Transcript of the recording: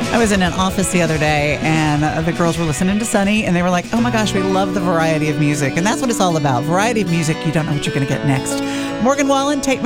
I was in an office the other day, and the girls were listening to Sunny, and they were like, oh my gosh, we love the variety of music. And that's what it's all about. Variety of music, you don't know what you're going to get next. Morgan Wallen, Tate